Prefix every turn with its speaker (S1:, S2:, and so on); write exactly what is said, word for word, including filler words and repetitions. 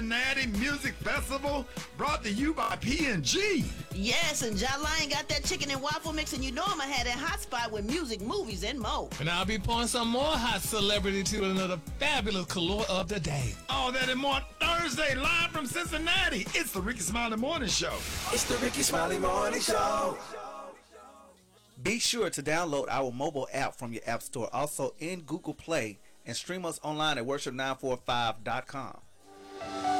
S1: Cincinnati Music Festival, brought to you by P and G.
S2: Yes, and John Lion got that chicken and waffle mix, and you know I'ma have that hot spot with music, movies, and more.
S3: And I'll be pouring some more hot celebrity to another fabulous color of the day.
S1: All that and more Thursday, live from Cincinnati. It's the Ricky Smiley Morning Show.
S4: It's the Ricky Smiley Morning Show. Be sure to download our mobile app from your app store, also in Google Play, and stream us online at worship nine four five dot com.